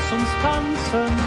uns tanzen.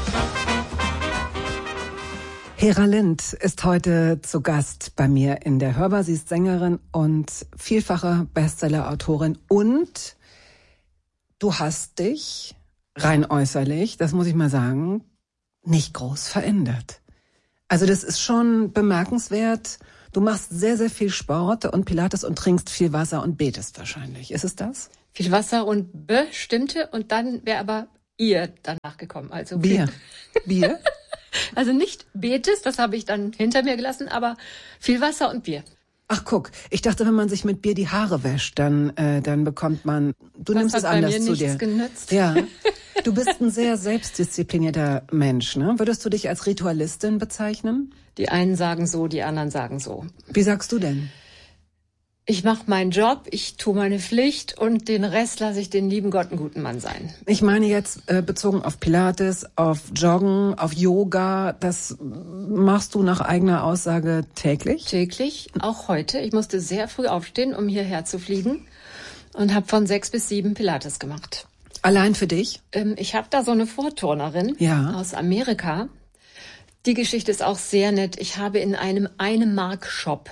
Hera Lind ist heute zu Gast bei mir in der Hörbar. Sie ist Sängerin und vielfache Bestseller-Autorin. Und du hast dich rein äußerlich, das muss ich mal sagen, nicht groß verändert. Also das ist schon bemerkenswert. Du machst sehr, sehr viel Sport und Pilates und trinkst viel Wasser und betest wahrscheinlich. Ist es das? Viel Wasser und bestimmte und dann wäre aber ihr danach gekommen. Also Bier. Bier? Also nicht betest, das habe ich dann hinter mir gelassen, aber viel Wasser und Bier. Ach guck, ich dachte, wenn man sich mit Bier die Haare wäscht, dann bekommt man. Du nimmst es anders zu dir. Das hat bei mir nichts genützt. Ja, du bist ein sehr selbstdisziplinierter Mensch, ne? Würdest du dich als Ritualistin bezeichnen? Die einen sagen so, die anderen sagen so. Wie sagst du denn? Ich mache meinen Job, ich tue meine Pflicht und den Rest lasse ich den lieben Gott einen guten Mann sein. Ich meine jetzt bezogen auf Pilates, auf Joggen, auf Yoga. Das machst du nach eigener Aussage täglich? Täglich, auch heute. Ich musste sehr früh aufstehen, um hierher zu fliegen und habe von 6 bis 7 Pilates gemacht. Allein für dich? Ich habe da so eine Vorturnerin aus Amerika. Die Geschichte ist auch sehr nett. Ich habe in einem Eine-Mark-Shop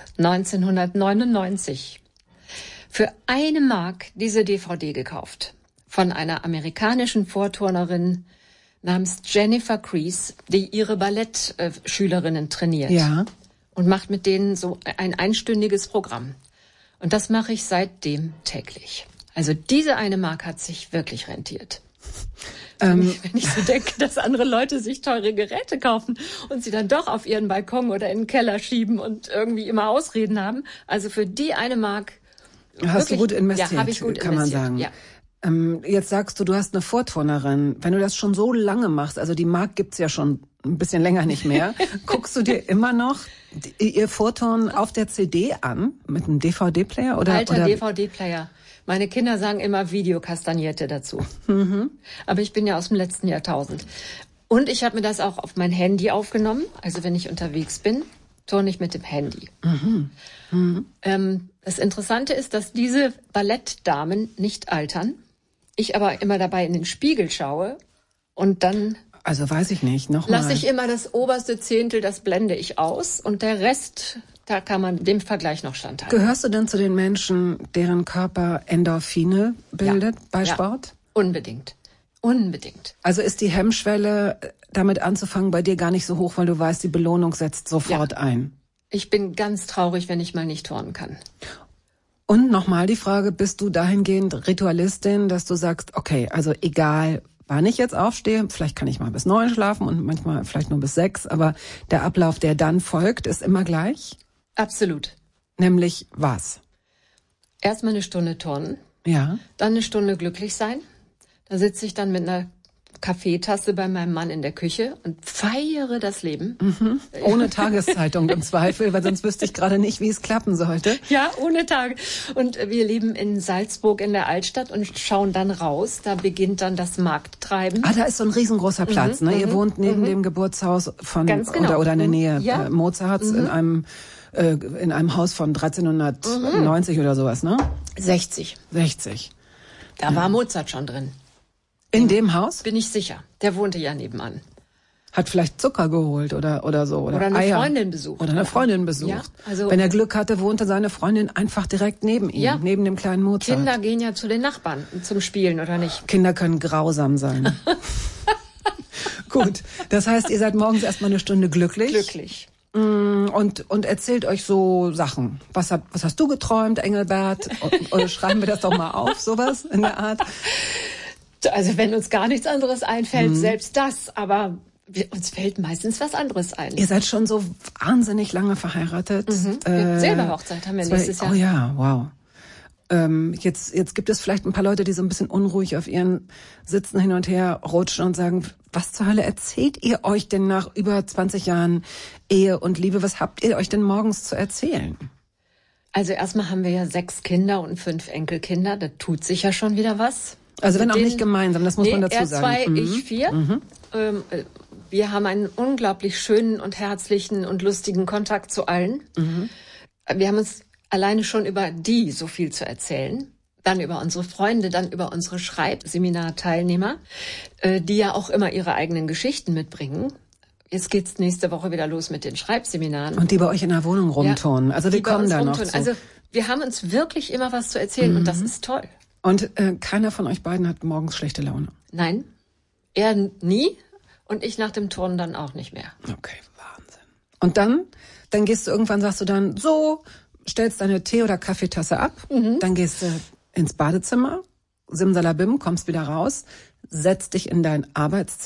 1999 für 1 Mark diese DVD gekauft. Von einer amerikanischen Vorturnerin namens Jennifer Crease, die ihre Ballettschülerinnen trainiert. Ja. Und macht mit denen so ein einstündiges Programm. Und das mache ich seitdem täglich. Also diese 1 Mark hat sich wirklich rentiert. Wenn ich so denke, dass andere Leute sich teure Geräte kaufen und sie dann doch auf ihren Balkon oder in den Keller schieben und irgendwie immer Ausreden haben. Also für die 1 Mark hast du gut investiert, ja, habe ich gut kann investiert, man sagen. Ja. Jetzt sagst du hast eine Vorturnerin. Wenn du das schon so lange machst, also die Mark gibt's ja schon ein bisschen länger nicht mehr, guckst du dir immer noch ihr Vorturnen auf der CD an mit einem DVD-Player oder Alter DVD-Player. Meine Kinder sagen immer Videokastagnierte dazu. Aber ich bin ja aus dem letzten Jahrtausend. Und ich habe mir das auch auf mein Handy aufgenommen. Also wenn ich unterwegs bin, turne ich mit dem Handy. Das Interessante ist, dass diese Ballettdamen nicht altern. Ich aber immer dabei in den Spiegel schaue und dann... Also weiß ich nicht, nochmal. Lasse ich immer das oberste Zehntel, das blende ich aus. Und der Rest... Da kann man dem Vergleich noch standhalten. Gehörst du denn zu den Menschen, deren Körper Endorphine bildet bei Sport? Unbedingt. Unbedingt. Also ist die Hemmschwelle, damit anzufangen, bei dir gar nicht so hoch, weil du weißt, die Belohnung setzt sofort ein? Ich bin ganz traurig, wenn ich mal nicht turnen kann. Und nochmal die Frage, bist du dahingehend Ritualistin, dass du sagst, okay, also egal, wann ich jetzt aufstehe, vielleicht kann ich mal bis 9 schlafen und manchmal vielleicht nur bis 6, aber der Ablauf, der dann folgt, ist immer gleich? Absolut. Nämlich was? Erstmal 1 Stunde turnen. Ja. Dann 1 Stunde glücklich sein. Da sitze ich dann mit einer Kaffeetasse bei meinem Mann in der Küche und feiere das Leben. Ohne Tageszeitung im Zweifel, weil sonst wüsste ich gerade nicht, wie es klappen sollte. Ja, ohne Tage. Und wir leben in Salzburg in der Altstadt und schauen dann raus. Da beginnt dann das Markttreiben. Ah, da ist so ein riesengroßer Platz, ne? Ihr wohnt neben dem Geburtshaus von oder in der Nähe Mozarts in einem Haus von 1390 oder sowas, ne? 60. Da war Mozart schon drin. In dem Haus? Bin ich sicher. Der wohnte ja nebenan. Hat vielleicht Zucker geholt oder so. Oder eine Eier. Freundin besucht. Oder eine Freundin besucht. Ja, also wenn er Glück hatte, wohnte seine Freundin einfach direkt neben ihm, neben dem kleinen Mozart. Kinder gehen ja zu den Nachbarn zum Spielen, oder nicht? Kinder können grausam sein. Gut, das heißt, ihr seid morgens erstmal 1 Stunde glücklich. Glücklich. Und erzählt euch so Sachen. Was hast du geträumt, Engelbert? Oder schreiben wir das doch mal auf, sowas in der Art? Also wenn uns gar nichts anderes einfällt, selbst das, aber uns fällt meistens was anderes ein. Ihr seid schon so wahnsinnig lange verheiratet. Silberhochzeit haben wir nächstes Jahr. Oh ja, wow. Jetzt gibt es vielleicht ein paar Leute, die so ein bisschen unruhig auf ihren Sitzen hin und her rutschen und sagen, was zur Hölle erzählt ihr euch denn nach über 20 Jahren Ehe und Liebe? Was habt ihr euch denn morgens zu erzählen? Also erstmal haben wir ja 6 Kinder und 5 Enkelkinder. Da tut sich ja schon wieder was. Also wenn auch nicht gemeinsam, das muss man dazu sagen. Er 2, ich 4. Wir haben einen unglaublich schönen und herzlichen und lustigen Kontakt zu allen. Wir haben uns alleine schon über die so viel zu erzählen. dann über unsere Freunde, dann über unsere Schreibseminarteilnehmer, die ja auch immer ihre eigenen Geschichten mitbringen. Jetzt geht's nächste Woche wieder los mit den Schreibseminaren. Und die bei euch in der Wohnung rumturnen. Ja, also die kommen da noch zu. Also wir haben uns wirklich immer was zu erzählen und das ist toll. Und keiner von euch beiden hat morgens schlechte Laune? Nein, er nie und ich nach dem Turnen dann auch nicht mehr. Okay, Wahnsinn. Und dann gehst du irgendwann, sagst du dann so, stellst deine Tee- oder Kaffeetasse ab, dann gehst du ins Badezimmer, simsalabim, kommst wieder raus, setzt dich in dein Arbeitszimmer.